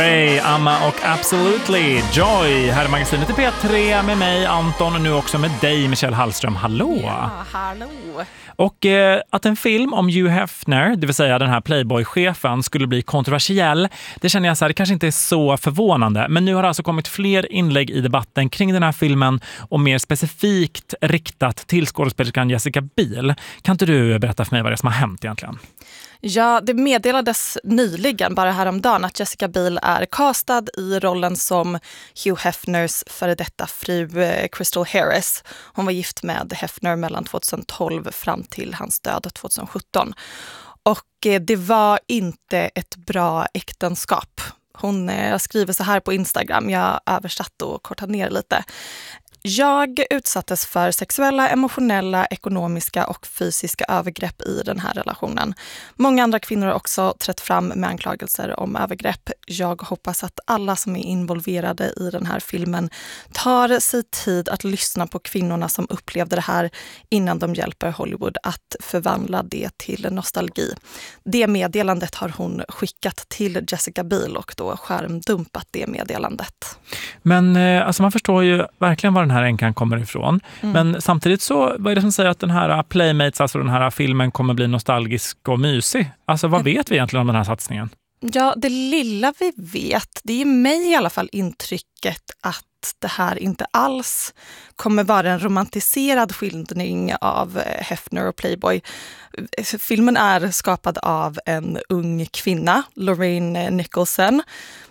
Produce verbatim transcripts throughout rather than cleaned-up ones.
Hej, Amma och Absolutely Joy. Här är magasinet i P tre med mig, Anton, och nu också med dig, Michelle Hallström. Hallå! Ja, hallå! Och eh, att en film om Hugh Hefner, det vill säga den här Playboy-chefen, skulle bli kontroversiell, det känner jag så här, det kanske inte är så förvånande. Men nu har det alltså kommit fler inlägg i debatten kring den här filmen och mer specifikt riktat till skådespelerskan Jessica Biel. Kan inte du berätta för mig vad det är som har hänt egentligen? Ja, det meddelades nyligen, bara häromdagen, att Jessica Biel är castad i rollen som Hugh Hefners före detta fru Crystal Harris. Hon var gift med Hefner mellan tjugohundratolv fram till hans död tjugosjutton. Och det var inte ett bra äktenskap. Hon skriver så här på Instagram, jag översatt och kortat ner lite. Jag utsattes för sexuella, emotionella, ekonomiska och fysiska övergrepp i den här relationen. Många andra kvinnor har också trätt fram med anklagelser om övergrepp. Jag hoppas att alla som är involverade i den här filmen tar sig tid att lyssna på kvinnorna som upplevde det här innan de hjälper Hollywood att förvandla det till nostalgi. Det meddelandet har hon skickat till Jessica Biel och då skärmdumpat det meddelandet. Men eh, alltså man förstår ju verkligen var den här änkan kommer ifrån. Mm. Men samtidigt så, vad är det som säger att den här Playmates, alltså den här filmen, kommer bli nostalgisk och mysig? Alltså vad vet vi egentligen om den här satsningen? Ja, det lilla vi vet, det är mig i alla fall intrycket att det här inte alls kommer vara en romantiserad skildring av Hefner och Playboy. Filmen är skapad av en ung kvinna, Lorraine Nicholson.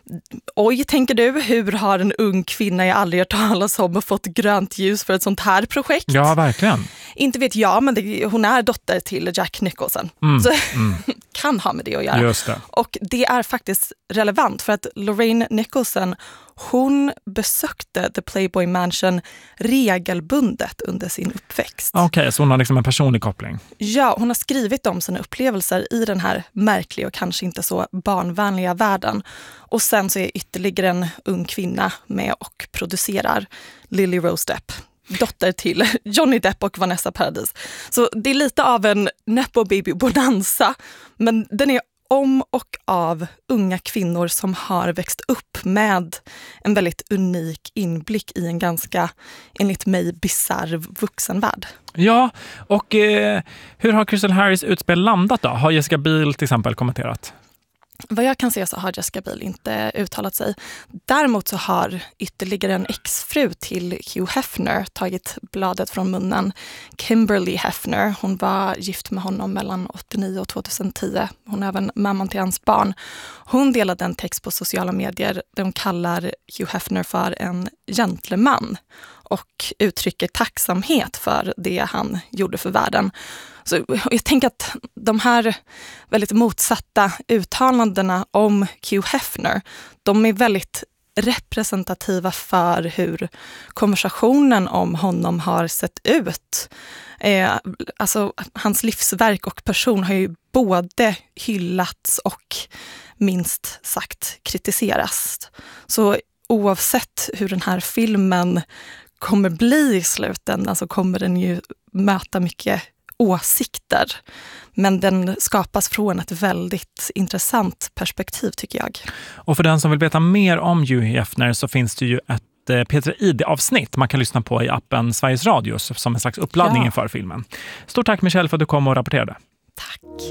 Oj, tänker du, hur har en ung kvinna jag aldrig hört talas om och fått grönt ljus för ett sånt här projekt? Ja, verkligen. Inte vet jag, men det, hon är dotter till Jack Nicholson. Mm, så mm. kan ha med det att göra. Just det. Och det är faktiskt relevant för att Lorraine Nicholson, hon besökte The Playboy Mansion regelbundet under sin uppväxt. Okej, okay, så hon har liksom en personlig koppling. Ja, hon har skrivit om sina upplevelser i den här märkliga och kanske inte så barnvänliga världen. Och sen så är ytterligare en ung kvinna med och producerar, Lily Rose Depp, dotter till Johnny Depp och Vanessa Paradis. Så det är lite av en Nepo Baby bonanza, men den är om och av unga kvinnor som har växt upp med en väldigt unik inblick i en ganska, enligt mig, bizarr vuxenvärld. Ja, och eh, hur har Crystal Harris utspel landat då? Har Jessica Biel till exempel kommenterat? Vad jag kan se så har Jessica Biel inte uttalat sig. Däremot så har ytterligare en exfru till Hugh Hefner tagit bladet från munnen. Kimberly Hefner, hon var gift med honom mellan åttionio och tjugohundratio. Hon är även mamman till hans barn. Hon delade en text på sociala medier där hon kallar Hugh Hefner för en gentleman och uttrycker tacksamhet för det han gjorde för världen. Så jag tänker att de här väldigt motsatta uttalandena om Hugh Hefner, de är väldigt representativa för hur konversationen om honom har sett ut. Eh, alltså hans livsverk och person har ju både hyllats och minst sagt kritiserats. Så oavsett hur den här filmen kommer bli i slutändan så kommer den ju möta mycket åsikter. Men den skapas från ett väldigt intressant perspektiv, tycker jag. Och för den som vill veta mer om Hugh Hefner så finns det ju ett P tre I D-avsnitt man kan lyssna på i appen Sveriges Radio som en slags uppladdning ja. inför filmen. Stort tack Michelle för att du kom och rapporterade. Tack.